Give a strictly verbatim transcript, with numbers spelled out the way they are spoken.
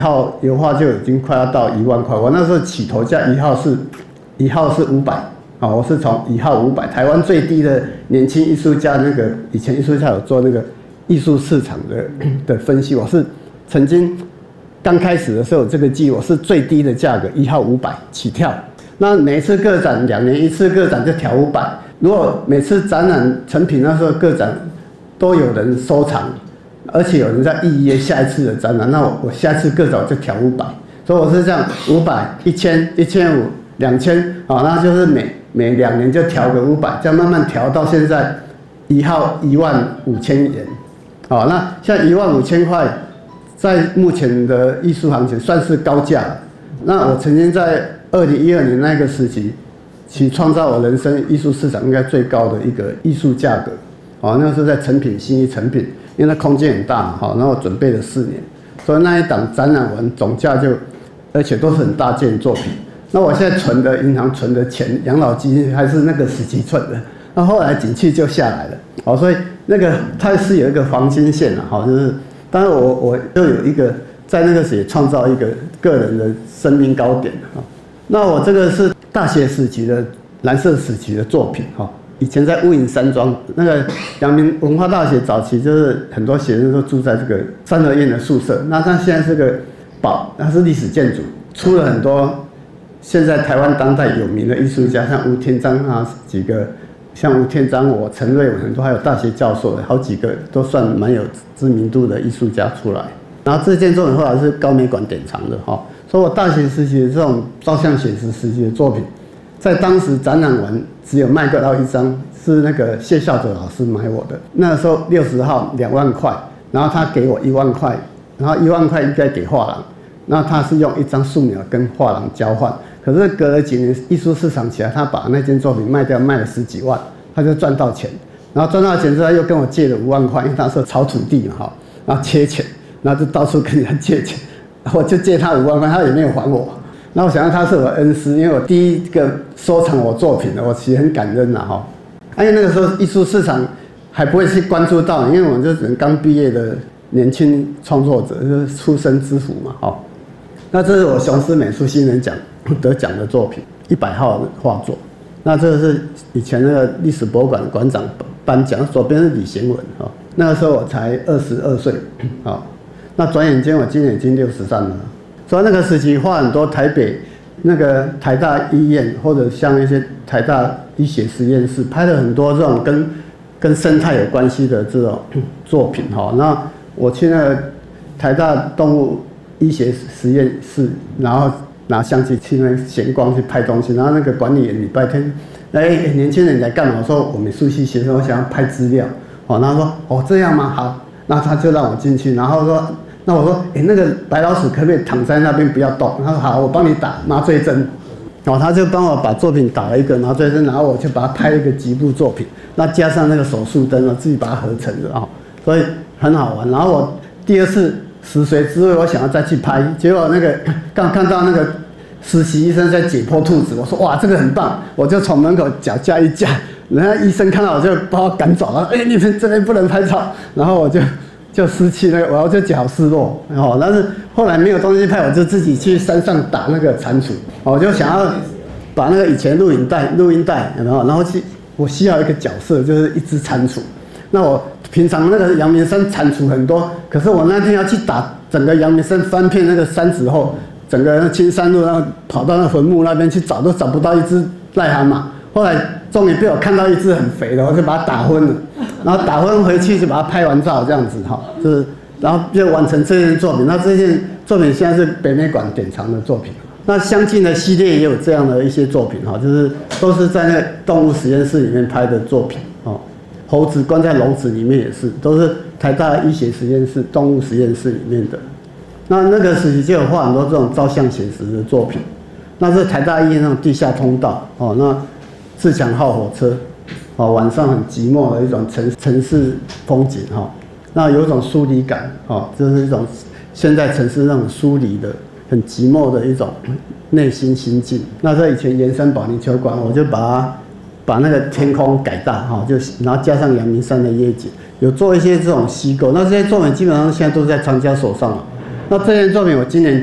号油画就已经快要到一万块。我那时候起头价一号是一号是五百啊，我是从一号五百，台湾最低的年轻艺术家那个以前艺术家有做那个艺术市场的的分析，我是曾经刚开始的时候这个季我是最低的价格一号五百起跳。那每一次个展两年一次个展就调五百，如果每次展览成品那时候个展都有人收藏。而且有人在预约下一次的展览，那我我下次个展就调五百，所以我是这样五百、一千、一千五、两千，啊，那就是每每两年就调个五百，这样慢慢调到现在一号一万五千元，好，那像一万五千块，在目前的艺术行情算是高价了。那我曾经在二零一二年那个时期，去创造我人生艺术市场应该最高的一个艺术价格，好，那是在成品信义成品。因为它空间很大嘛，好，然后我准备了四年，所以那一档展览完总价就，而且都是很大件作品。那我现在存的银行存的钱，养老基金还是那个时期存的。那后来景气就下来了，好，所以那个它是有一个黄金线啊，好，就是，当然我我就有一个在那个时也创造一个个人的生命高点啊。那我这个是大学时期的蓝色时期的作品哈。以前在雾隐山庄，那个阳明文化大学早期就是很多学生都住在这个三合院的宿舍。那它现在是个宝，它是历史建筑，出了很多现在台湾当代有名的艺术家，像吴天章啊，几个像吴天章、我陈瑞文，很多还有大学教授的好几个都算蛮有知名度的艺术家出来。然后这件作品后来是高美馆典藏的哈，所以我大学时期的这种照相写实时期的作品。在当时展览完只有卖不到一张，是那个谢孝哲老师买我的。那时候六十号两万块，然后他给我一万块，然后一万块应该给画廊，那他是用一张素描跟画廊交换。可是隔了几年艺术市场起来，他把那件作品卖掉，卖了十几万，他就赚到钱。然后赚到钱之后又跟我借了五万块，因为他是炒土地嘛哈，然后缺钱，然后就到处跟人家借钱，我就借他五万块，他也没有还我。那我想到他是我恩师，因为我第一个收藏我作品的，我其实很感恩啦哈。因为那个时候艺术市场还不会去关注到，因为我们就只能刚毕业的年轻创作者，就是出身之福嘛哈。那这是我雄狮美术新人奖得奖的作品，一百号的画作。那这是以前那个历史博物馆馆长颁奖，左边是李贤文哈。那个时候我才二十二岁啊，那转眼间我今年已经六十三了。所以那个时期画很多台北那个台大医院，或者像一些台大医学实验室，拍了很多这种跟跟生态有关系的这种作品哈。那我去那个台大动物医学实验室，然后拿相机去那闲逛去拍东西，然后那个管理员礼拜天，哎、欸，年轻人来干嘛？我说我美术系学生，我想要拍资料，哦，然后说哦这样吗？好，那他就让我进去，然后说。那我说，哎、欸，那个白老鼠可不可以躺在那边不要动？他说好，我帮你打麻醉针。然后他就帮我把作品打了一个麻醉针，然后我就把它拍一个局部作品，那加上那个手术灯，我自己把它合成的啊，所以很好玩。然后我第二次死随之味，我想要再去拍，结果那个刚看到那个实习医生在解剖兔子，我说哇这个很棒，我就从门口脚架一架，人家医生看到我就把我赶走了，哎、欸、你们这边不能拍照，然后我就。就失去那个，我就好失落哦。但是后来没有东西拍，我就自己去山上打那个蟾蜍，我就想要把那个以前录影带、录音带，有没有？然后去，我需要一个角色，就是一只蟾蜍。那我平常那个阳明山蟾蜍很多，可是我那天要去打整个阳明山翻遍那个山子后，整个青山路，然后跑到那坟墓那边去找，都找不到一只癞蛤蟆。后来终于被我看到一只很肥的，我就把它打昏了，然后打昏回去就把它拍完照这样子哈，就是，然后就完成这件作品。那这件作品现在是北美馆典藏的作品。那相近的系列也有这样的一些作品哈，就是都是在那动物实验室里面拍的作品哦。猴子关在笼子里面也是，都是台大医学实验室、动物实验室里面的。那那个时期就有画很多这种照相写实的作品。那是台大医院那种地下通道哦，那。自强号火车，哦，晚上很寂寞的一种城城市风景哈，那有一种疏离感，哦，就是一种现在城市那种疏离的、很寂寞的一种内心心境。那在以前圆山保龄球馆，我就把它把那个天空改大哈，就然后加上阳明山的夜景，有做一些这种虚构。那这些作品基本上现在都在藏家手上了。 那这件作品我今年